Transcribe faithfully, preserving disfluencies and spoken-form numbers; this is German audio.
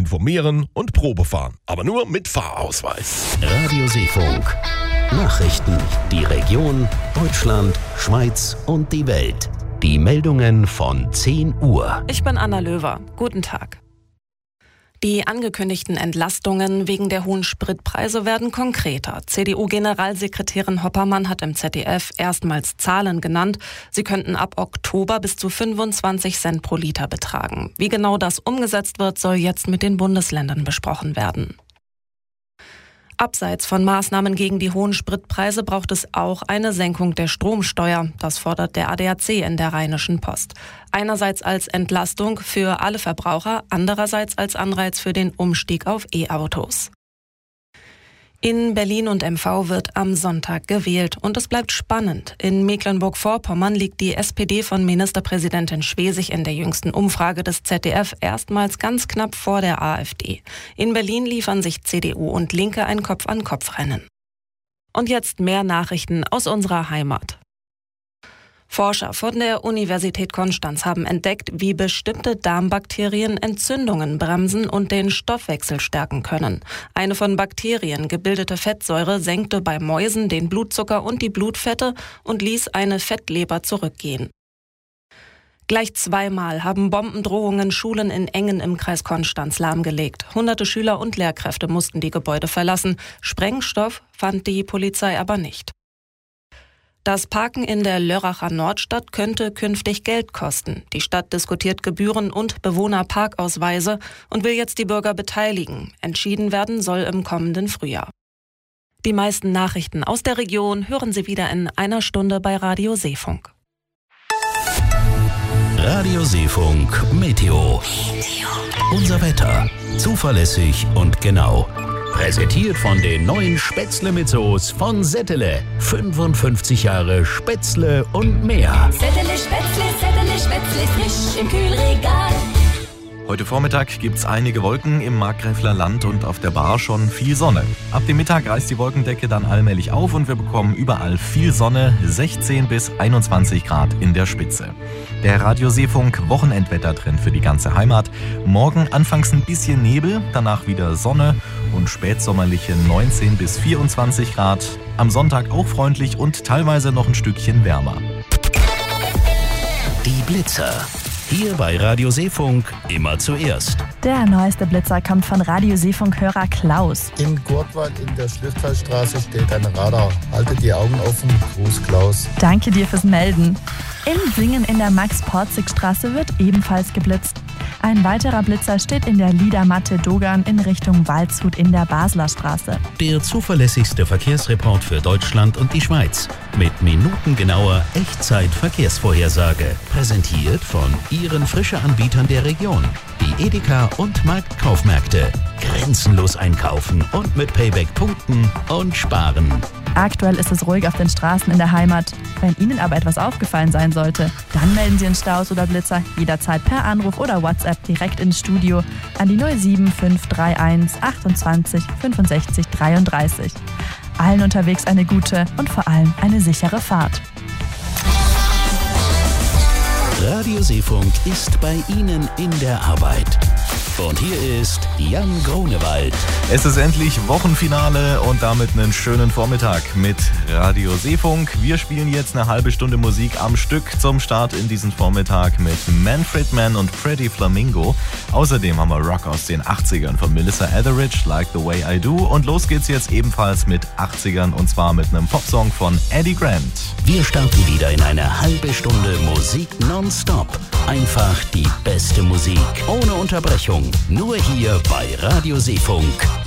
informieren und Probe fahren. Aber nur mit Fahrausweis. Radio Seefunk. Nachrichten. Die Region, Deutschland, Schweiz und die Welt. Die Meldungen von zehn Uhr. Ich bin Anna Löwer. Guten Tag. Die angekündigten Entlastungen wegen der hohen Spritpreise werden konkreter. C D U-Generalsekretärin Hoppermann hat im Z D F erstmals Zahlen genannt. Sie könnten ab Oktober bis zu fünfundzwanzig Cent pro Liter betragen. Wie genau das umgesetzt wird, soll jetzt mit den Bundesländern besprochen werden. Abseits von Maßnahmen gegen die hohen Spritpreise braucht es auch eine Senkung der Stromsteuer. Das fordert der A D A C in der Rheinischen Post. Einerseits als Entlastung für alle Verbraucher, andererseits als Anreiz für den Umstieg auf E-Autos. In Berlin und M V wird am Sonntag gewählt und es bleibt spannend. In Mecklenburg-Vorpommern liegt die S P D von Ministerpräsidentin Schwesig in der jüngsten Umfrage des Z D F erstmals ganz knapp vor der AfD. In Berlin liefern sich C D U und Linke ein Kopf-an-Kopf-Rennen. Und jetzt mehr Nachrichten aus unserer Heimat. Forscher von der Universität Konstanz haben entdeckt, wie bestimmte Darmbakterien Entzündungen bremsen und den Stoffwechsel stärken können. Eine von Bakterien gebildete Fettsäure senkte bei Mäusen den Blutzucker und die Blutfette und ließ eine Fettleber zurückgehen. Gleich zweimal haben Bombendrohungen Schulen in Engen im Kreis Konstanz lahmgelegt. Hunderte Schüler und Lehrkräfte mussten die Gebäude verlassen. Sprengstoff fand die Polizei aber nicht. Das Parken in der Lörracher Nordstadt könnte künftig Geld kosten. Die Stadt diskutiert Gebühren und Bewohnerparkausweise und will jetzt die Bürger beteiligen. Entschieden werden soll im kommenden Frühjahr. Die meisten Nachrichten aus der Region hören Sie wieder in einer Stunde bei Radio Seefunk. Radio Seefunk Meteo. Unser Wetter. Zuverlässig und genau. Präsentiert von den neuen Spätzle mit Soße von Settele. fünfundfünfzig Jahre Spätzle und mehr. Settele Spätzle, Settele Spätzle, frisch im Kühlregal. Heute Vormittag gibt's einige Wolken im Markgräfler Land und auf der Bar schon viel Sonne. Ab dem Mittag reißt die Wolkendecke dann allmählich auf und wir bekommen überall viel Sonne, sechzehn bis einundzwanzig Grad in der Spitze. Der Radio Seefunk Wochenendwettertrend für die ganze Heimat. Morgen anfangs ein bisschen Nebel, danach wieder Sonne und spätsommerliche neunzehn bis vierundzwanzig Grad. Am Sonntag auch freundlich und teilweise noch ein Stückchen wärmer. Die Blitzer. Hier bei Radio Seefunk immer zuerst. Der neueste Blitzer kommt von Radio Seefunk-Hörer Klaus. In Gurtwald in der Schlifthallstraße steht ein Radar. Haltet die Augen offen. Gruß Klaus. Danke dir fürs Melden. In Singen in der Max-Porzig-Straße wird ebenfalls geblitzt. Ein weiterer Blitzer steht in der Liedermatte Dogan in Richtung Waldshut in der Basler Straße. Der zuverlässigste Verkehrsreport für Deutschland und die Schweiz. Mit minutengenauer Echtzeit-Verkehrsvorhersage. Präsentiert von Ihren Frische-Anbietern der Region. Die Edeka und Marktkaufmärkte. Grenzenlos einkaufen und mit Payback punkten und sparen. Aktuell ist es ruhig auf den Straßen in der Heimat. Wenn Ihnen aber etwas aufgefallen sein sollte, dann melden Sie uns Staus oder Blitzer jederzeit per Anruf oder WhatsApp direkt ins Studio an die null sieben fünf drei eins achtundzwanzig fünfundsechzig dreiunddreißig. Allen unterwegs eine gute und vor allem eine sichere Fahrt. Radio Seefunk ist bei Ihnen in der Arbeit. Und hier ist Jan Grunewald. Es ist endlich Wochenfinale und damit einen schönen Vormittag mit Radio Seefunk. Wir spielen jetzt eine halbe Stunde Musik am Stück zum Start in diesen Vormittag mit Manfred Mann und Freddie Flamingo. Außerdem haben wir Rock aus den achtzigern von Melissa Etheridge, Like the Way I Do. Und los geht's jetzt ebenfalls mit achtzigern und zwar mit einem Popsong von Eddie Grant. Wir starten wieder in eine halbe Stunde Musik nonstop. Einfach die beste Musik, ohne Unterbrechung. Nur hier bei Radio Seefunk.